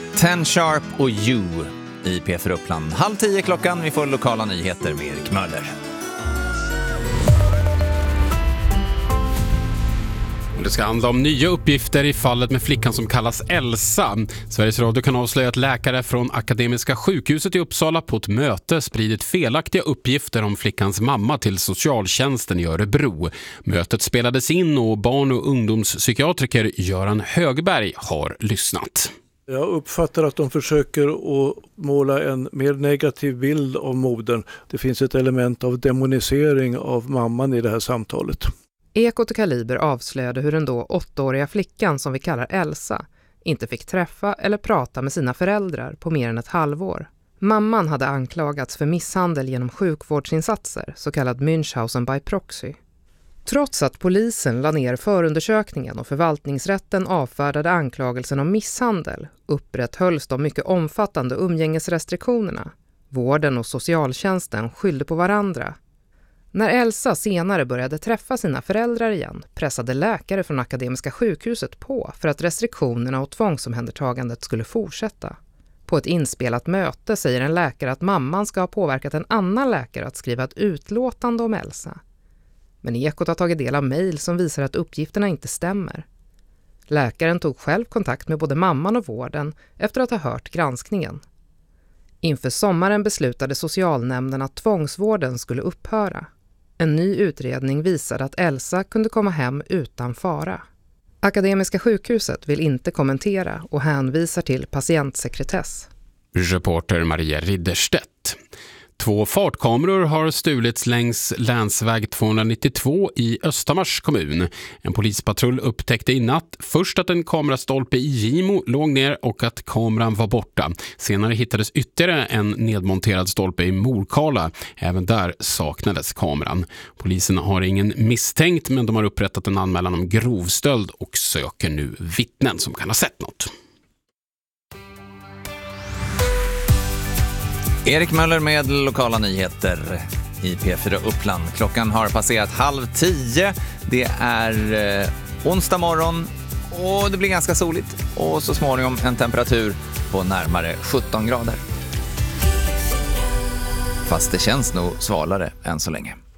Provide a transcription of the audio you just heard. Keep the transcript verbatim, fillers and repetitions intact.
Ten Sharp och You i P fyra Uppland. Halv tio klockan, vi får lokala nyheter med Erik Möller. Det ska handla om nya uppgifter i fallet med flickan som kallas Elsa. Sveriges Radio kan avslöja att läkare från Akademiska sjukhuset i Uppsala på ett möte spridit felaktiga uppgifter om flickans mamma till socialtjänsten i Örebro. Mötet spelades in och barn- och ungdomspsykiatriker Göran Högberg har lyssnat. Jag uppfattar att de försöker att måla en mer negativ bild av modern. Det finns ett element av demonisering av mamman i det här samtalet. Ekot och Kaliber avslöjade hur den då åttaåriga flickan som vi kallar Elsa inte fick träffa eller prata med sina föräldrar på mer än ett halvår. Mamman hade anklagats för misshandel genom sjukvårdsinsatser, så kallad Münchhausen by proxy. Trots att polisen la ner förundersökningen och förvaltningsrätten avfärdade anklagelsen om misshandel upprätthölls de mycket omfattande umgängesrestriktionerna. Vården och socialtjänsten skyllde på varandra. När Elsa senare började träffa sina föräldrar igen pressade läkare från Akademiska sjukhuset på för att restriktionerna och tvångsomhändertagandet skulle fortsätta. På ett inspelat möte säger en läkare att mamman ska ha påverkat en annan läkare att skriva ett utlåtande om Elsa. Men Ekot har tagit del av mejl som visar att uppgifterna inte stämmer. Läkaren tog själv kontakt med både mamman och vården efter att ha hört granskningen. Inför sommaren beslutade socialnämnden att tvångsvården skulle upphöra. En ny utredning visade att Elsa kunde komma hem utan fara. Akademiska sjukhuset vill inte kommentera och hänvisar till patientsekretess. Reporter Maria Ridderstedt. Två fartkameror har stulits längs länsväg tvåhundranittiotvå i Östhammars kommun. En polispatrull upptäckte i natt först att en kamerastolpe i Gimo låg ner och att kameran var borta. Senare hittades ytterligare en nedmonterad stolpe i Morkala. Även där saknades kameran. Polisen har ingen misstänkt, men de har upprättat en anmälan om grovstöld och söker nu vittnen som kan ha sett något. Erik Möller med lokala nyheter i P fyra Uppland. Klockan har passerat halv tio. Det är eh, onsdag morgon och det blir ganska soligt. Och så småningom en temperatur på närmare sjutton grader. Fast det känns nog svalare än så länge.